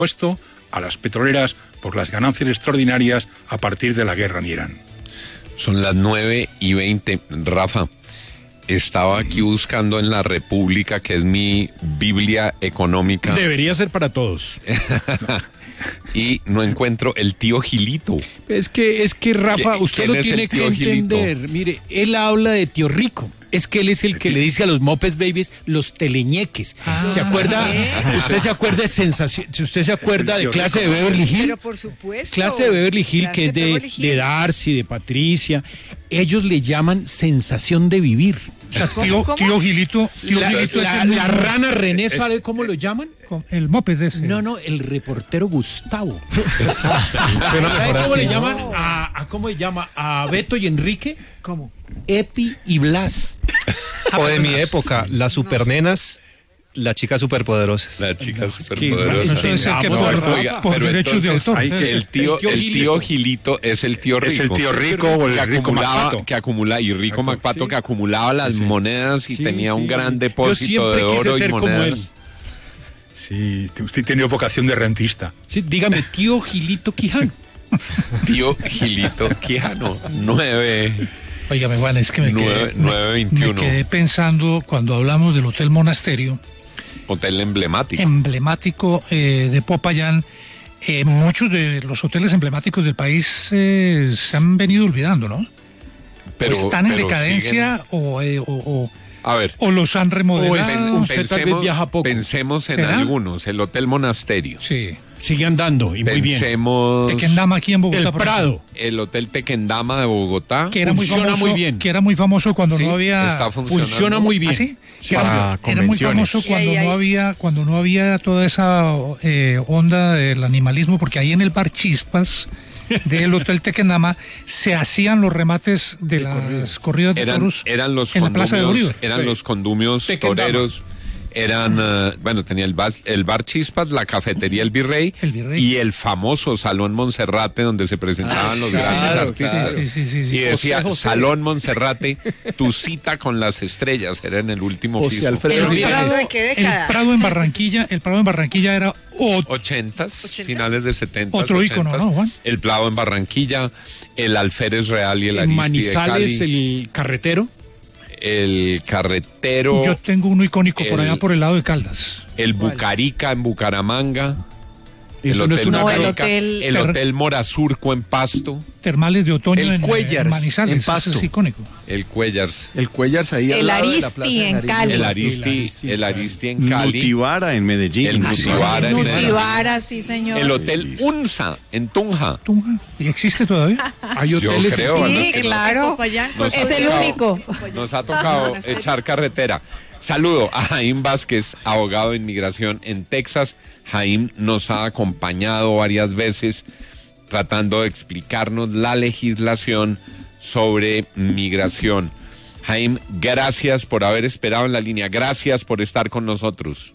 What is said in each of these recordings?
puesto a las petroleras por las ganancias extraordinarias a partir de la guerra en Irán. Son las 9:20. Rafa, estaba aquí buscando en La República, que es mi Biblia económica. Debería ser para todos. Y no encuentro el tío Gilito. Es que Rafa, usted lo tiene que entender. Gilito? Mire, él habla de tío rico. Es que él es el que le dice a los mopes babies los teleñeques. ¿Se acuerda? ¿Usted se acuerda de sensación? Si usted se acuerda de Clase de Beverly Hills. Pero por supuesto. Clase de Beverly Hills, que es de Darcy, de Patricia. Ellos le llaman sensación de vivir. O sea, tío Gilito, La rana René, ¿sabe cómo lo llaman? El moped de ese. No, el reportero Gustavo. ¿Sabe cómo le llaman cómo se llama? A Beto y Enrique. ¿Cómo? Epi y Blas. O de mi época, las supernenas, las chicas superpoderosas. La chica superpoderosa. Por derechos de autor. Hay que el tío Gilito es el tío rico. Es el tío rico o el rico Macpato. Y rico Macpato, que acumulaba las monedas y tenía un gran depósito de oro y monedas. Sí, usted tiene vocación de rentista. Sí, dígame, tío Gilito Quijano. Tío Gilito Quijano, 9. Óigame, Juan, es que me 9:21. Me quedé pensando cuando hablamos del Hotel Monasterio. Hotel emblemático. Emblemático de Popayán. Muchos de los hoteles emblemáticos del país se han venido olvidando, ¿no? Pero están en decadencia siguen... A ver, o los han remodelado. Pensemos en ¿será? Algunos. El Hotel Monasterio. Sí. Sigue andando y muy bien. Pensemos Tequendama aquí en Bogotá. El Prado. El Hotel Tequendama de Bogotá. Que era funciona muy bien. Que era muy famoso cuando Sí, no había. está funcionando. Funciona muy bien. ¿Ah, sí? Para Era muy famoso cuando no había toda esa onda del animalismo, porque ahí en el bar Chispas del Hotel Tequendama se hacían los remates de las corridas de toros eran los en la Plaza de Bolívar. Eran los condumios toreros. Tenía el bar Chispas, la cafetería El Virrey, y el famoso Salón Monserrate, donde se presentaban los grandes artistas. Sí. Y decía, Salón Monserrate, tu cita con las estrellas, era en el último piso. El Prado en Barranquilla era 80s, finales de 70s. Otro ícono, ¿no, Juan? El Prado en Barranquilla, el Alférez Real y el Aristi Manizales, de Cali. el carretero. El carretero. Yo tengo uno icónico por allá por el lado de Caldas. El Bucarica en Bucaramanga. Eso no es una Bucarica. El Hotel Morazurco en Pasto. Termales de otoño El Cuellars, en Manizales. en Pasto. Eso es icónico. El Cuellars. El Cuellars ahí al lado de la Plaza de Nariño. Cali. El Aristi en Cali. Nutibara en Medellín. El Nutibara en Medellín. Nutibara, sí, señor. El Hotel Unsa en Tunja. ¿Y existe todavía? Hay hoteles. Creo, Sí, claro. Es el único. Nos ha tocado echar carretera. Saludo a Jaime Vázquez, abogado de inmigración en Texas. Jaime nos ha acompañado varias veces tratando de explicarnos la legislación sobre migración. Jaime, gracias por haber esperado en la línea. Gracias por estar con nosotros.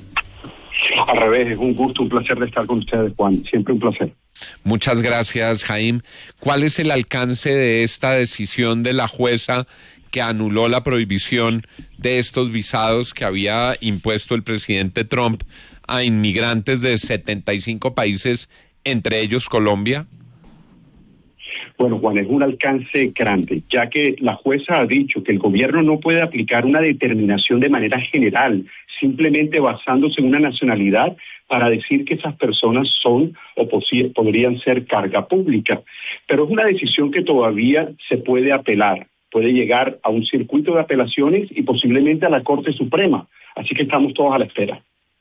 Al revés, es un gusto, un placer de estar con ustedes, Juan. Siempre un placer. Muchas gracias, Jaime. ¿Cuál es el alcance de esta decisión de la jueza que anuló la prohibición de estos visados que había impuesto el presidente Trump a inmigrantes de 75 países, entre ellos Colombia? Bueno, Juan, es un alcance grande, ya que la jueza ha dicho que el gobierno no puede aplicar una determinación de manera general, simplemente basándose en una nacionalidad para decir que esas personas son o podrían ser carga pública. Pero es una decisión que todavía se puede apelar, puede llegar a un circuito de apelaciones y posiblemente a la Corte Suprema. Así que estamos todos a la espera.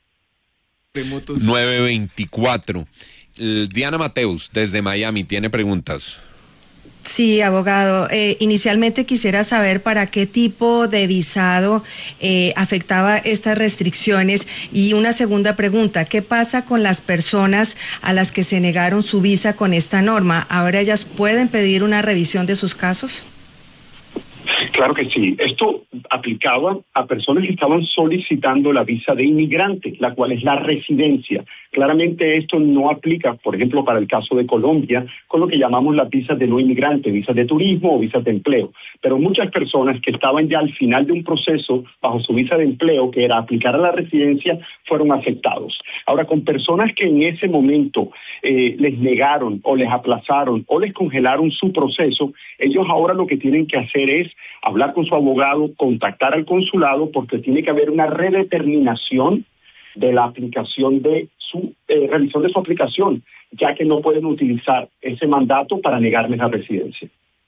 9:24. Diana Mateus, desde Miami, tiene preguntas. Sí, abogado. Inicialmente quisiera saber para qué tipo de visado afectaba estas restricciones. Y una segunda pregunta, ¿qué pasa con las personas a las que se negaron su visa con esta norma? ¿Ahora ellas pueden pedir una revisión de sus casos? Claro que sí. Esto aplicaba a personas que estaban solicitando la visa de inmigrante, la cual es la residencia. Claramente esto no aplica, por ejemplo, para el caso de Colombia, con lo que llamamos las visas de no inmigrante, visas de turismo o visas de empleo. Pero muchas personas que estaban ya al final de un proceso bajo su visa de empleo, que era aplicar a la residencia, fueron afectados. Ahora, con personas que en ese momento les negaron o les aplazaron o les congelaron su proceso, ellos ahora lo que tienen que hacer es hablar con su abogado, contactar al consulado, porque tiene que haber una redeterminación de la aplicación de su revisión de su aplicación, ya que no pueden utilizar ese mandato para negarles la residencia.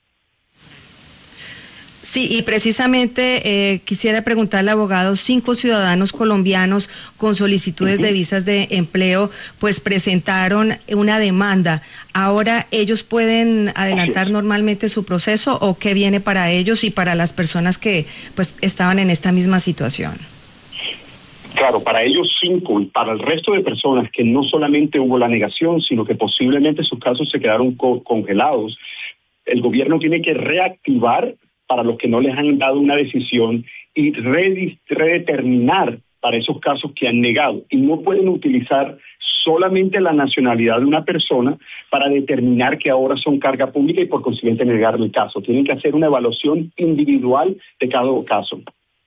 Sí, y precisamente quisiera preguntarle al abogado, 5 ciudadanos colombianos con solicitudes de visas de empleo, pues presentaron una demanda. Ahora, ¿ellos pueden adelantar normalmente su proceso o qué viene para ellos y para las personas que pues estaban en esta misma situación? Claro, para ellos 5 y para el resto de personas que no solamente hubo la negación, sino que posiblemente sus casos se quedaron congelados, el gobierno tiene que reactivar para los que no les han dado una decisión y redeterminar para esos casos que han negado. Y no pueden utilizar solamente la nacionalidad de una persona para determinar que ahora son carga pública y por consiguiente negar el caso. Tienen que hacer una evaluación individual de cada caso.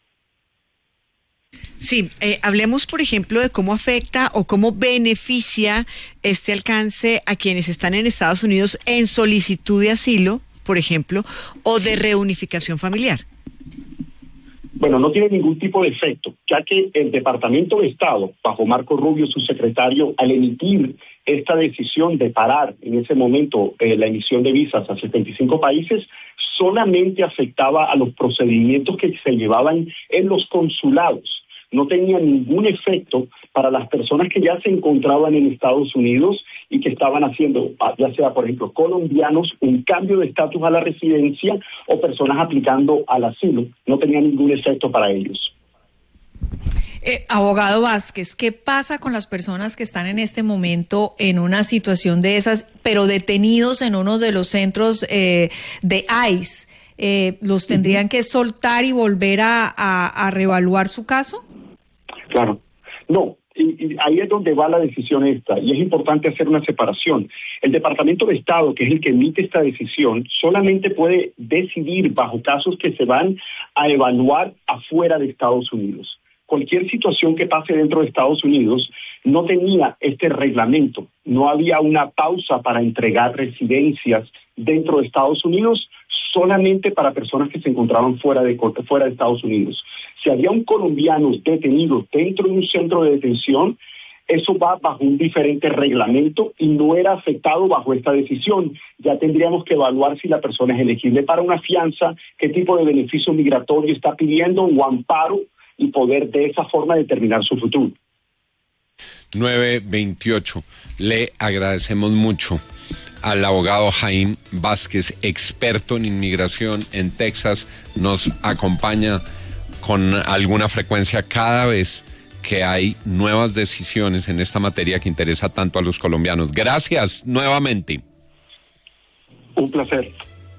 Sí, hablemos, por ejemplo, de cómo afecta o cómo beneficia este alcance a quienes están en Estados Unidos en solicitud de asilo, por ejemplo, o de reunificación familiar. Bueno, no tiene ningún tipo de efecto, ya que el Departamento de Estado, bajo Marco Rubio, su secretario, al emitir esta decisión de parar en ese momento la emisión de visas a 75 países, solamente afectaba a los procedimientos que se llevaban en los consulados. No tenía ningún efecto para las personas que ya se encontraban en Estados Unidos y que estaban haciendo, ya sea, por ejemplo, colombianos, un cambio de estatus a la residencia o personas aplicando al asilo. No tenía ningún efecto para ellos. Abogado Vázquez, ¿qué pasa con las personas que están en este momento en una situación de esas, pero detenidos en uno de los centros de ICE? ¿Los tendrían que soltar y volver a reevaluar su caso? Claro, no, y ahí es donde va la decisión esta, y es importante hacer una separación. El Departamento de Estado, que es el que emite esta decisión, solamente puede decidir bajo casos que se van a evaluar afuera de Estados Unidos. Cualquier situación que pase dentro de Estados Unidos no tenía este reglamento, no había una pausa para entregar residencias dentro de Estados Unidos, solamente para personas que se encontraban fuera de Estados Unidos. Si había un colombiano detenido dentro de un centro de detención, eso va bajo un diferente reglamento y no era afectado bajo esta decisión. Ya tendríamos que evaluar si la persona es elegible para una fianza, qué tipo de beneficio migratorio está pidiendo o amparo, y poder de esa forma determinar su futuro. 9:28. Le agradecemos mucho al abogado Jaime Vázquez, experto en inmigración en Texas. Nos acompaña con alguna frecuencia cada vez que hay nuevas decisiones en esta materia que interesa tanto a los colombianos. Gracias nuevamente. Un placer.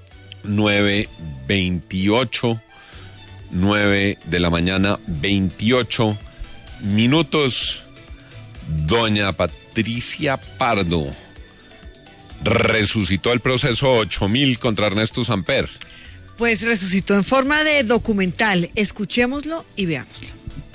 9:28. 9 de la mañana, 28 minutos. Doña Patricia Pardo resucitó el proceso 8000 contra Ernesto Samper. Pues resucitó en forma de documental. Escuchémoslo y veámoslo.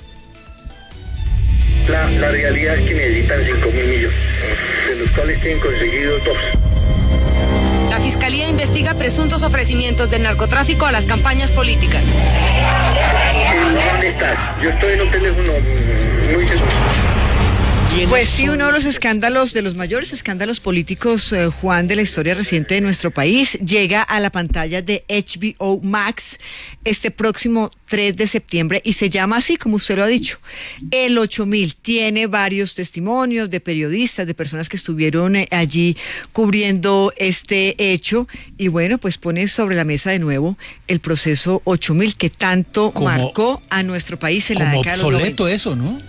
La realidad es que necesitan 5.000 millones, de los cuales tienen conseguido 2. La Fiscalía investiga presuntos ofrecimientos del narcotráfico a las campañas políticas. ¿Dónde estás? Yo estoy en un teléfono muy seguro. Pues sí, uno de los escándalos, de los mayores escándalos políticos, Juan, de la historia reciente de nuestro país, llega a la pantalla de HBO Max este próximo 3 de septiembre y se llama así, como usted lo ha dicho, El 8000. Tiene varios testimonios de periodistas, de personas que estuvieron allí cubriendo este hecho y bueno, pues pone sobre la mesa de nuevo el proceso 8000 que tanto marcó a nuestro país en la década de los 90. Como obsoleto eso, ¿no?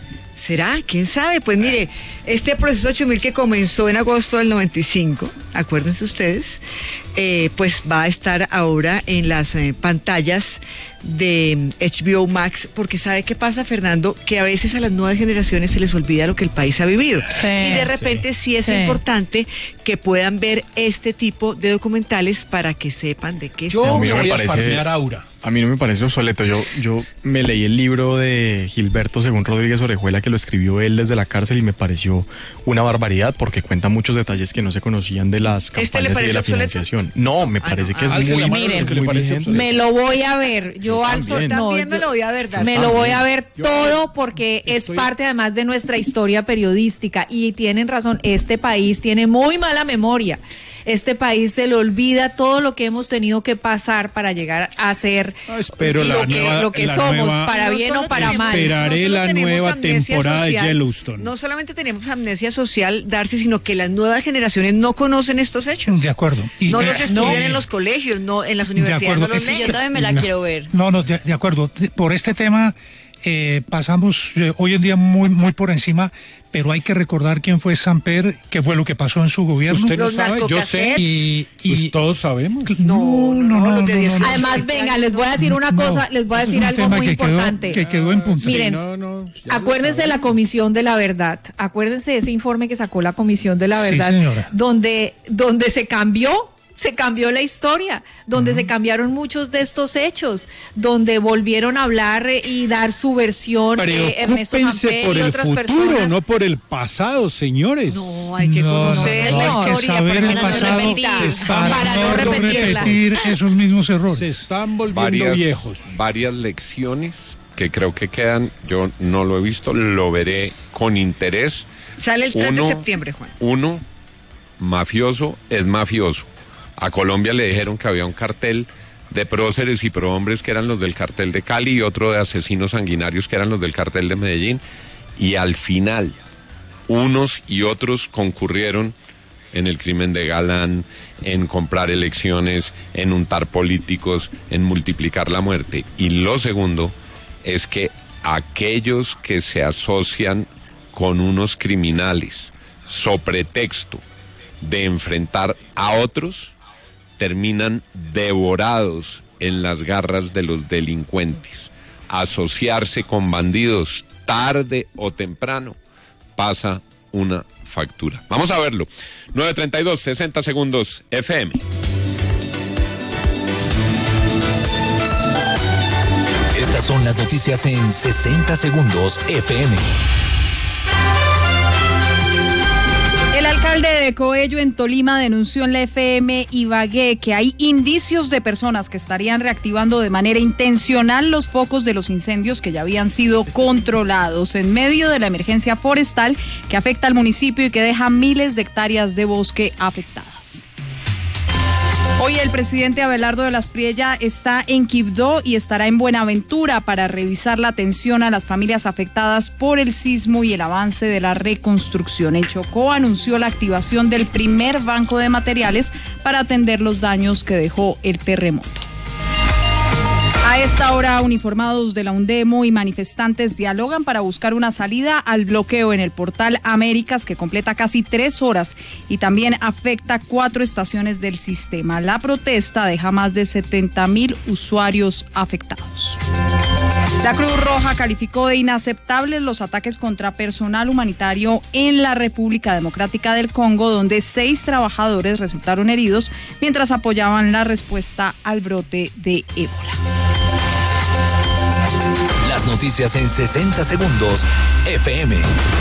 ¿Será? ¿Quién sabe? Pues mire, este proceso 8000 que comenzó en agosto del 95, acuérdense ustedes, pues va a estar ahora en las pantallas de HBO Max, porque ¿sabe qué pasa, Fernando? Que a veces a las nuevas generaciones se les olvida lo que el país ha vivido. Sí, y de repente sí es importante que puedan ver este tipo de documentales para que sepan de qué Yo estamos voy a hablando. farmear Aura. A mí no me parece obsoleto. Yo me leí el libro de Gilberto Según Rodríguez Orejuela, que lo escribió él desde la cárcel, y me pareció una barbaridad porque cuenta muchos detalles que no se conocían de las campañas y de la financiación. No, me parece que es muy vigente. Me lo voy a ver. Yo también me lo voy a ver. Me lo voy a ver todo porque es parte además de nuestra historia periodística. Y tienen razón, este país tiene muy mala memoria. Este país se le olvida todo lo que hemos tenido que pasar para llegar a ser lo que somos, para bien o para mal. Esperaré la nueva temporada social, de Yellowstone. No solamente tenemos amnesia social, Darcy, sino que las nuevas generaciones no conocen estos hechos. De acuerdo. Y no los estudian en los colegios, no en las universidades. No los leen. Yo también me la quiero ver. No, de acuerdo. Por este tema pasamos hoy en día muy por encima, pero hay que recordar quién fue Samper, qué fue lo que pasó en su gobierno. Usted lo sabe, yo sé, y pues todos sabemos. No. Además, venga, les voy a decir una cosa, les voy a decir algo muy importante. Que quedó en punto. Miren, acuérdense de la Comisión de la Verdad, acuérdense de ese informe que sacó la Comisión de la Verdad, donde se cambió la historia, donde se cambiaron muchos de estos hechos, donde volvieron a hablar y dar su versión Ernesto Samper por y el otras futuro, personas. no por el pasado, señores. No, hay que conocer la historia para no repetir esos mismos errores. Se están volviendo viejos. Varias lecciones que creo que quedan. Yo no lo he visto, lo veré con interés. Sale el 3 de septiembre, Juan. Uno, mafioso es mafioso. A Colombia le dijeron que había un cartel de próceres y prohombres que eran los del cartel de Cali y otro de asesinos sanguinarios que eran los del cartel de Medellín. Y al final, unos y otros concurrieron en el crimen de Galán, en comprar elecciones, en untar políticos, en multiplicar la muerte. Y lo segundo es que aquellos que se asocian con unos criminales, so pretexto de enfrentar a otros, terminan devorados en las garras de los delincuentes. Asociarse con bandidos tarde o temprano pasa una factura. Vamos a verlo. 9:32, 60 segundos, FM. Estas son las noticias en 60 segundos, FM. El alcalde de Coello, en Tolima, denunció en la FM Ibagué que hay indicios de personas que estarían reactivando de manera intencional los focos de los incendios que ya habían sido controlados en medio de la emergencia forestal que afecta al municipio y que deja miles de hectáreas de bosque afectadas. Hoy el presidente Abelardo de las Priella está en Quibdó y estará en Buenaventura para revisar la atención a las familias afectadas por el sismo y el avance de la reconstrucción. En Chocó anunció la activación del primer banco de materiales para atender los daños que dejó el terremoto. A esta hora, uniformados de la UNDEMO y manifestantes dialogan para buscar una salida al bloqueo en el portal Américas, que completa casi 3 horas y también afecta 4 estaciones del sistema. La protesta deja más de 70,000 usuarios afectados. La Cruz Roja calificó de inaceptables los ataques contra personal humanitario en la República Democrática del Congo, donde 6 trabajadores resultaron heridos mientras apoyaban la respuesta al brote de ébola. Las noticias en 60 segundos, FM.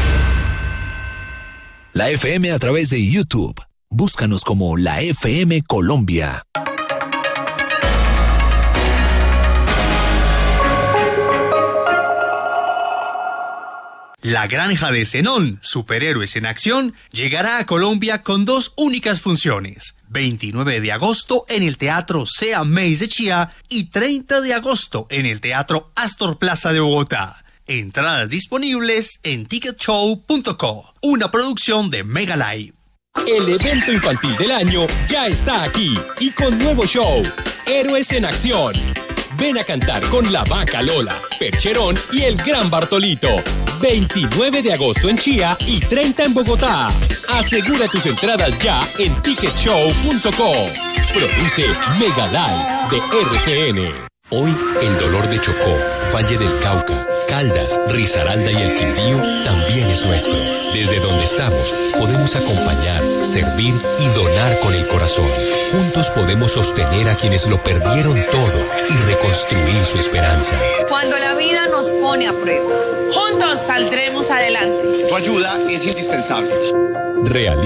La FM a través de YouTube. Búscanos como La FM Colombia. La Granja de Zenón, superhéroes en acción, llegará a Colombia con 2 únicas funciones. 29 de agosto en el Teatro Sea Meis de Chía y 30 de agosto en el Teatro Astor Plaza de Bogotá. Entradas disponibles en ticketshow.co, una producción de Mega Live. El evento infantil del año ya está aquí y con nuevo show, Héroes en Acción. Ven a cantar con la Vaca Lola, Percherón y el Gran Bartolito. 29 de agosto en Chía y 30 en Bogotá. Asegura tus entradas ya en ticketshow.co. Produce Mega Live de RCN. Hoy el dolor de Chocó, Valle del Cauca, Caldas, Risaralda y el Quindío también es nuestro. Desde donde estamos podemos acompañar, servir y donar con el corazón. Juntos podemos sostener a quienes lo perdieron todo y reconstruir su esperanza. Cuando la vida nos pone a prueba, juntos saldremos adelante. Tu ayuda es indispensable.